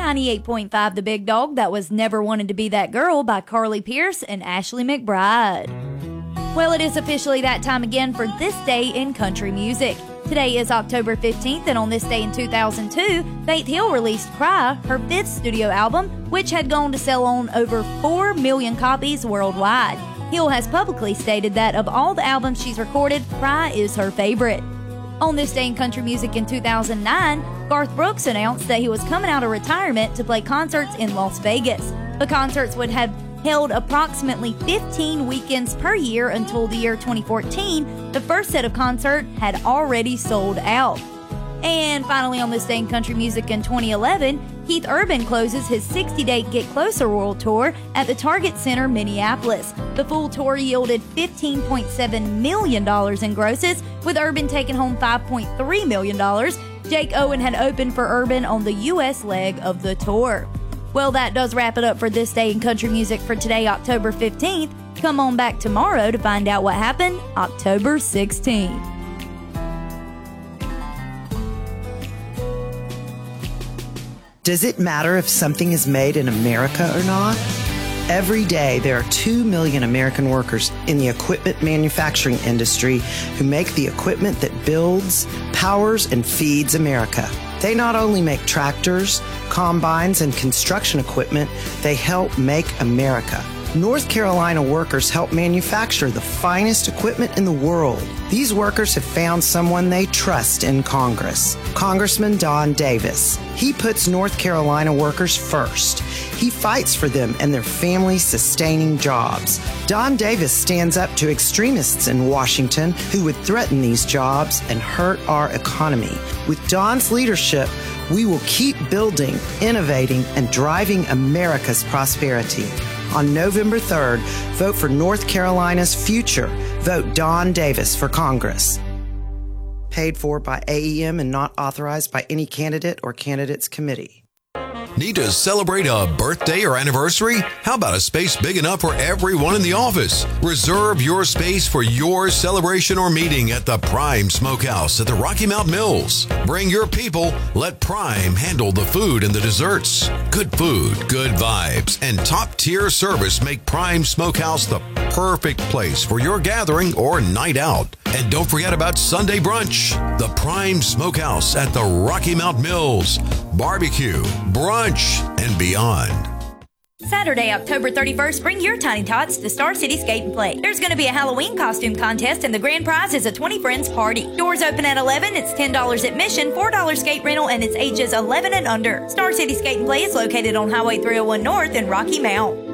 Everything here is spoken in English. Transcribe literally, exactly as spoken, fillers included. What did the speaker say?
ninety-eight point five The Big Dog, that was Never Wanted to Be That Girl by Carly Pearce and Ashley McBryde. Well, it is officially that time again for This Day in Country Music. Today is October fifteenth, and on this day in two thousand two, Faith Hill released Cry, her fifth studio album, which had gone to sell on over four million copies worldwide. Hill has publicly stated that of all the albums she's recorded, Cry is her favorite. On this day in country music in two thousand nine, Garth Brooks announced that he was coming out of retirement to play concerts in Las Vegas. The concerts would have held approximately fifteen weekends per year until the year twenty fourteen. The first set of concerts had already sold out. And finally, on this day in country music in twenty eleven, Keith Urban closes his sixty-day Get Closer World Tour at the Target Center, Minneapolis. The full tour yielded fifteen point seven million dollars in grosses, with Urban taking home five point three million dollars. Jake Owen had opened for Urban on the U S leg of the tour. Well, that does wrap it up for This Day in Country Music for today, October fifteenth. Come on back tomorrow to find out what happened October sixteenth. Does it matter if something is made in America or not? Every day, there are two million American workers in the equipment manufacturing industry who make the equipment that builds, powers, and feeds America. They not only make tractors, combines, and construction equipment, they help make America. North Carolina workers help manufacture the finest equipment in the world. These workers have found someone they trust in Congress, Congressman Don Davis. He puts North Carolina workers first. He fights for them and their family-sustaining jobs. Don Davis stands up to extremists in Washington who would threaten these jobs and hurt our economy. With Don's leadership, we will keep building, innovating, and driving America's prosperity. On November third, vote for North Carolina's future. Vote Don Davis for Congress. Paid for by A E M and not authorized by any candidate or candidates committee. Need to celebrate a birthday or anniversary? How about a space big enough for everyone in the office? Reserve your space for your celebration or meeting at the Prime Smokehouse at the Rocky Mount Mills. Bring your people. Let Prime handle the food and the desserts. Good food, good vibes, and top-tier service make Prime Smokehouse the perfect place for your gathering or night out. And don't forget about Sunday brunch. The Prime Smokehouse at the Rocky Mount Mills. Barbecue, brunch, and beyond. Saturday, October thirty-first, bring your Tiny Tots to Star City Skate and Play. There's going to be a Halloween costume contest, and the grand prize is a twenty friends party. Doors open at eleven. It's ten dollars admission, four dollars skate rental, and it's ages eleven and under. Star City Skate and Play is located on Highway three oh one North in Rocky Mount.